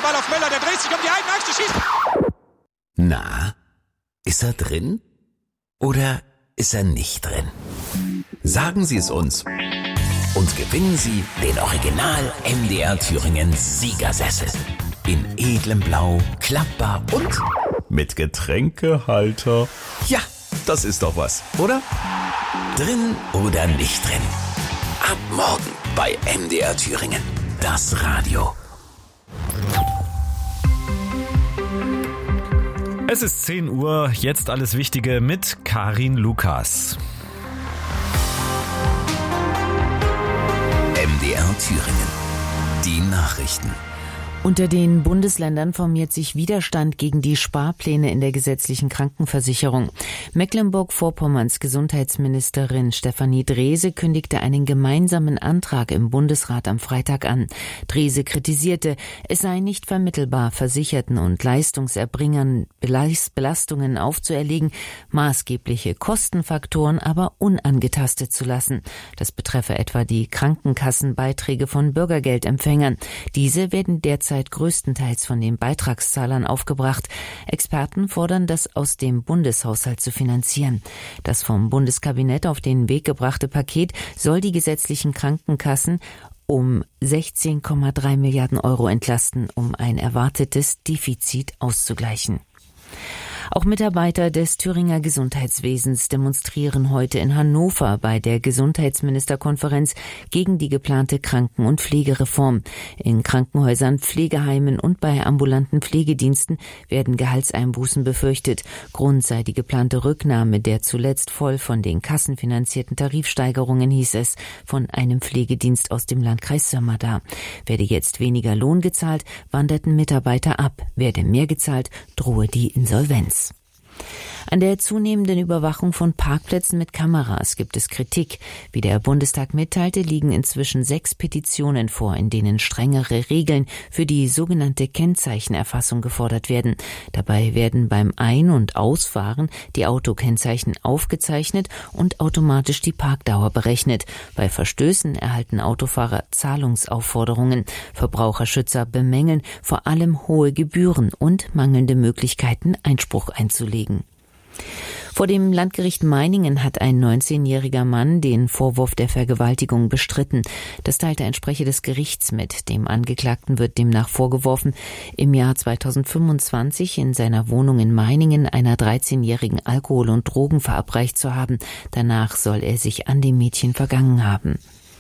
Ball auf Möller, der dreht sich um die eigene Achse, schießt. Na, ist er drin? Oder ist er nicht drin? Sagen Sie es uns und gewinnen Sie den Original MDR Thüringen Siegersessel. In edlem Blau, klappbar und mit Getränkehalter. Ja, das ist doch was, oder? Drin oder nicht drin? Ab morgen bei MDR Thüringen. Das Radio. Es ist 10 Uhr, jetzt alles Wichtige mit Karin Lukas. MDR Thüringen. Die Nachrichten. Unter den Bundesländern formiert sich Widerstand gegen die Sparpläne in der gesetzlichen Krankenversicherung. Mecklenburg-Vorpommerns Gesundheitsministerin Stefanie Drese kündigte einen gemeinsamen Antrag im Bundesrat am Freitag an. Drese kritisierte, es sei nicht vermittelbar, Versicherten und Leistungserbringern Belastungen aufzuerlegen, maßgebliche Kostenfaktoren aber unangetastet zu lassen. Das betreffe etwa die Krankenkassenbeiträge von Bürgergeldempfängern. Diese werden derzeit größtenteils von den Beitragszahlern aufgebracht. Experten fordern, das aus dem Bundeshaushalt zu finanzieren. Das vom Bundeskabinett auf den Weg gebrachte Paket soll die gesetzlichen Krankenkassen um 16,3 Milliarden Euro entlasten, um ein erwartetes Defizit auszugleichen. Auch Mitarbeiter des Thüringer Gesundheitswesens demonstrieren heute in Hannover bei der Gesundheitsministerkonferenz gegen die geplante Kranken- und Pflegereform. In Krankenhäusern, Pflegeheimen und bei ambulanten Pflegediensten werden Gehaltseinbußen befürchtet. Grund sei die geplante Rücknahme der zuletzt voll von den Kassen finanzierten Tarifsteigerungen, hieß es von einem Pflegedienst aus dem Landkreis Sömmerda. Werde jetzt weniger Lohn gezahlt, wanderten Mitarbeiter ab. Werde mehr gezahlt, drohe die Insolvenz. An der zunehmenden Überwachung von Parkplätzen mit Kameras gibt es Kritik. Wie der Bundestag mitteilte, liegen inzwischen 6 Petitionen vor, in denen strengere Regeln für die sogenannte Kennzeichenerfassung gefordert werden. Dabei werden beim Ein- und Ausfahren die Autokennzeichen aufgezeichnet und automatisch die Parkdauer berechnet. Bei Verstößen erhalten Autofahrer Zahlungsaufforderungen. Verbraucherschützer bemängeln vor allem hohe Gebühren und mangelnde Möglichkeiten, Einspruch einzulegen. Vor dem Landgericht Meiningen hat ein 19-jähriger Mann den Vorwurf der Vergewaltigung bestritten. Das teilte ein Sprecher des Gerichts mit. Dem Angeklagten wird demnach vorgeworfen, im Jahr 2025 in seiner Wohnung in Meiningen einer 13-jährigen Alkohol und Drogen verabreicht zu haben. Danach soll er sich an dem Mädchen vergangen haben.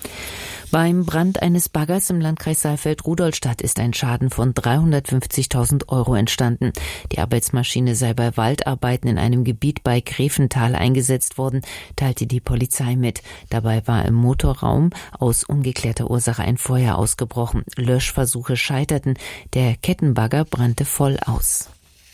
Beim Brand eines Baggers im Landkreis Saalfeld-Rudolstadt ist ein Schaden von 350.000 Euro entstanden. Die Arbeitsmaschine sei bei Waldarbeiten in einem Gebiet bei Gräfental eingesetzt worden, teilte die Polizei mit. Dabei war im Motorraum aus ungeklärter Ursache ein Feuer ausgebrochen. Löschversuche scheiterten. Der Kettenbagger brannte voll aus.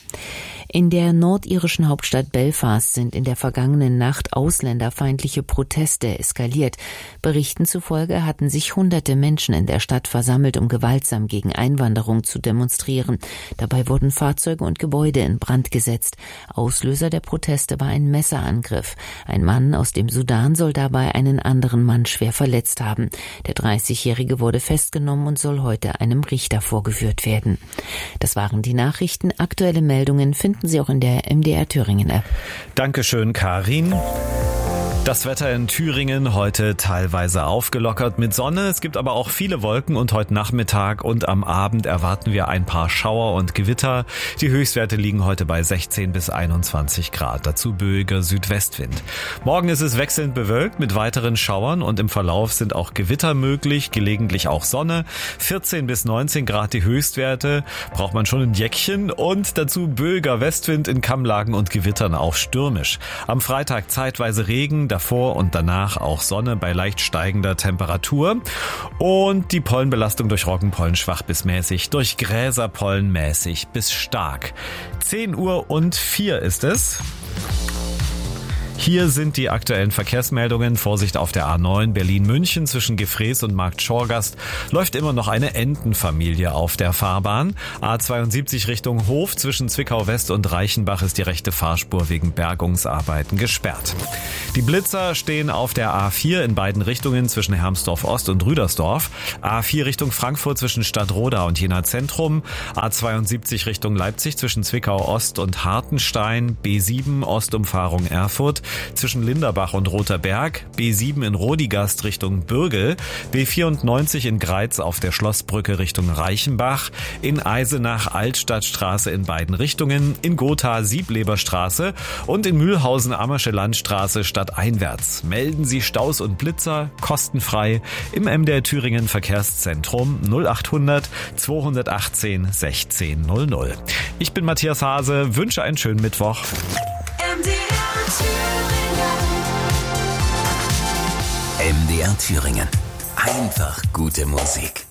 In der nordirischen Hauptstadt Belfast sind in der vergangenen Nacht ausländerfeindliche Proteste eskaliert. Berichten zufolge hatten sich hunderte Menschen in der Stadt versammelt, um gewaltsam gegen Einwanderung zu demonstrieren. Dabei wurden Fahrzeuge und Gebäude in Brand gesetzt. Auslöser der Proteste war ein Messerangriff. Ein Mann aus dem Sudan soll dabei einen anderen Mann schwer verletzt haben. Der 30-Jährige wurde festgenommen und soll heute einem Richter vorgeführt werden. Das waren die Nachrichten. Aktuelle Meldungen finden Sie auch in der MDR Thüringen App. Dankeschön, Karin. Das Wetter in Thüringen heute teilweise aufgelockert mit Sonne. Es gibt aber auch viele Wolken und heute Nachmittag und am Abend erwarten wir ein paar Schauer und Gewitter. Die Höchstwerte liegen heute bei 16 bis 21 Grad. Dazu böiger Südwestwind. Morgen ist es wechselnd bewölkt mit weiteren Schauern und im Verlauf sind auch Gewitter möglich, gelegentlich auch Sonne. 14 bis 19 Grad die Höchstwerte. Braucht man schon ein Jäckchen und dazu böiger Westwind in Kammlagen und Gewittern auch stürmisch. Am Freitag zeitweise Regen, davor und danach auch Sonne bei leicht steigender Temperatur und die Pollenbelastung durch Roggenpollen schwach bis mäßig, durch Gräserpollen mäßig bis stark. 10:04 ist es. Hier sind die aktuellen Verkehrsmeldungen. Vorsicht auf der A9 Berlin-München zwischen Gefrees und Markt Schorgast läuft immer noch eine Entenfamilie auf der Fahrbahn. A72 Richtung Hof zwischen Zwickau West und Reichenbach ist die rechte Fahrspur wegen Bergungsarbeiten gesperrt. Die Blitzer stehen auf der A4 in beiden Richtungen zwischen Hermsdorf Ost und Rüdersdorf. A4 Richtung Frankfurt zwischen Stadtroda und Jena Zentrum. A72 Richtung Leipzig zwischen Zwickau Ost und Hartenstein. B7 Ostumfahrung Erfurt zwischen Linderbach und Roter Berg, B7 in Rodigast Richtung Bürgel, B94 in Greiz auf der Schlossbrücke Richtung Reichenbach, in Eisenach Altstadtstraße in beiden Richtungen, in Gotha Siebleberstraße und in Mühlhausen Ammersche Landstraße stadteinwärts. Melden Sie Staus und Blitzer kostenfrei im MDR Thüringen Verkehrszentrum 0800 218 1600. Ich bin Matthias Hase, wünsche einen schönen Mittwoch. MDR Thüringen. Einfach gute Musik.